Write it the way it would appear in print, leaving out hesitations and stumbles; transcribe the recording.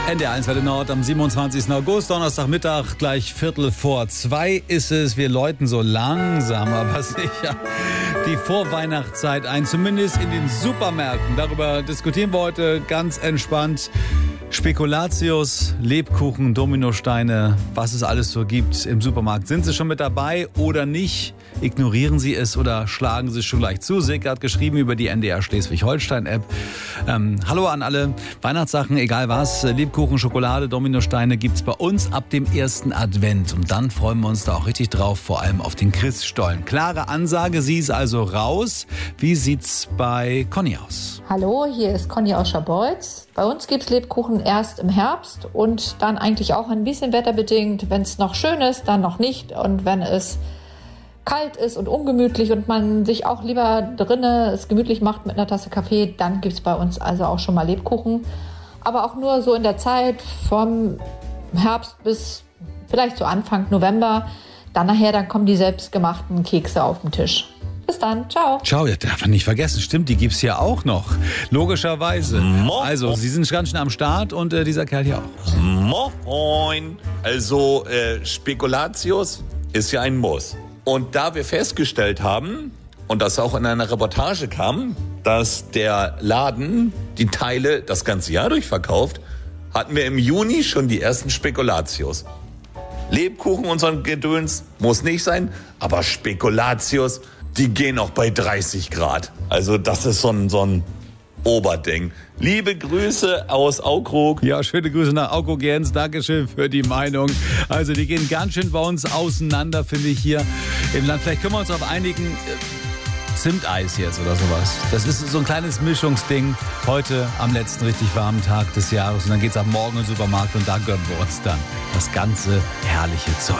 NDR1 Welle Nord am 27. August, Donnerstagmittag, gleich 1:45 ist es. Wir läuten so langsam, aber sicher die Vorweihnachtszeit ein, zumindest in den Supermärkten. Darüber diskutieren wir heute ganz entspannt. Spekulatius, Lebkuchen, Dominosteine, was es alles so gibt im Supermarkt. Sind Sie schon mit dabei oder nicht? Ignorieren Sie es oder schlagen Sie es schon gleich zu? Silke hat geschrieben über die NDR Schleswig-Holstein-App. Hallo an alle. Weihnachtssachen, egal was, Lebkuchen, Schokolade, Dominosteine gibt's bei uns ab dem ersten Advent. Und dann freuen wir uns da auch richtig drauf, vor allem auf den Christstollen. Klare Ansage, sie ist also raus. Wie sieht's bei Conny aus? Hallo, hier ist Conny aus Scharbeutz. Bei uns gibt's Lebkuchen erst im Herbst und dann eigentlich auch ein bisschen wetterbedingt. Wenn es noch schön ist, dann noch nicht. Und wenn es kalt ist und ungemütlich und man sich auch lieber drinnen es gemütlich macht mit einer Tasse Kaffee, dann gibt es bei uns also auch schon mal Lebkuchen. Aber auch nur so in der Zeit vom Herbst bis vielleicht so Anfang November. Dann kommen die selbstgemachten Kekse auf den Tisch. Bis dann, ciao. Ciao, das darf man nicht vergessen. Stimmt, die gibt's ja auch noch. Logischerweise. Also, Sie sind ganz schön am Start und dieser Kerl hier auch. Moin. Also, Spekulatius ist ja ein Muss. Und da wir festgestellt haben, und das auch in einer Reportage kam, dass der Laden die Teile das ganze Jahr durchverkauft, hatten wir im Juni schon die ersten Spekulatius. Lebkuchen und so ein Gedöns muss nicht sein, aber Spekulatius, die gehen auch bei 30 Grad. Also das ist so ein Oberding. Liebe Grüße aus Aukrug. Ja, schöne Grüße nach Aukrug, Jens. Dankeschön für die Meinung. Also die gehen ganz schön bei uns auseinander, finde ich, hier im Land. Vielleicht können wir uns auf einigen Zimteis jetzt oder sowas. Das ist so ein kleines Mischungsding heute am letzten richtig warmen Tag des Jahres. Und dann geht's ab morgen in den Supermarkt und da gönnen wir uns dann das ganze herrliche Zeug.